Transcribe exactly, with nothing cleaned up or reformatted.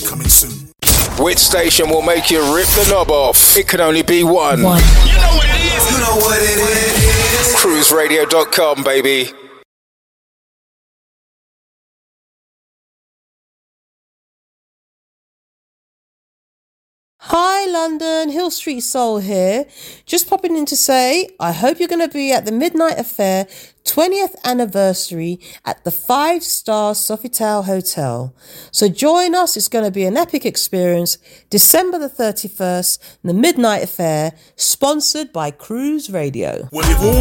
coming soon. Which station will make you rip the knob off? It can only be one. One. You know what it is. You know what it is. cruise radio dot com, baby. Hi London, Hill Street Soul here. Just popping in to say, I hope you're going to be at the Midnight Affair twentieth anniversary at the five star Sofitel Hotel. So join us, it's going to be an epic experience. December the thirty-first, the Midnight Affair, sponsored by Cruise Radio. Well,